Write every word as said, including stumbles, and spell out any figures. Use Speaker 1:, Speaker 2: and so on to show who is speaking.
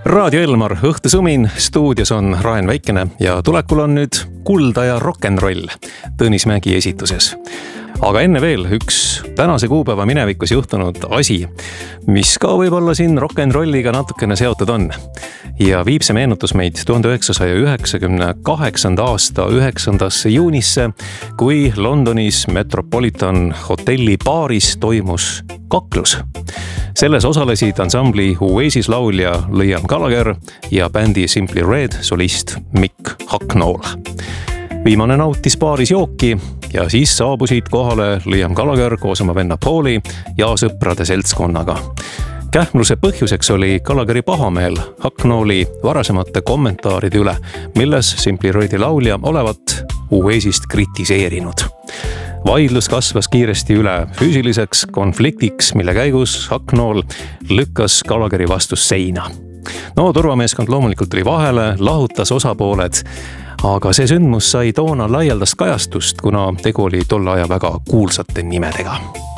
Speaker 1: Raadio Elmar, õhtusumin, stuudios on Raen Väikene ja tulekul on nüüd Kulda ja rock'n'roll Tõnis Mägi esituses. Aga enne veel üks tänase kuupäeva minevikus juhtunud asi, mis ka võib-olla siin rock'n'rolliga natukene seotud on. Ja viib see meenutus meid tuhande üheksasaja üheksakümne kaheksanda aasta üheksandasse juunisse, kui Londonis Metropolitan Hotelli baaris toimus kaklus. Selles osalesid ansambli Oasis laulja Liam Gallagher ja bändi Simply Red solist Mick Hucknall. Viimane nautis baaris jooki ja siis saabusid kohale Liam Gallagher koos oma venna Pauli ja sõprade seltskonnaga. Kähmluse põhjuseks oli Gallagheri pahameel Hucknalli varasemate kommentaaride üle, milles Simply Redi laulja olevat Oasist kritiseerinud. Vaidlus kasvas kiiresti üle füüsiliseks konfliktiks, mille käigus Hucknall lükkas Gallagheri vastu seina. No, turvameeskond loomulikult tuli vahele, lahutas osapooled, aga see sündmus sai toona laialdast kajastust, kuna tegu oli tolle aja väga kuulsate nimedega.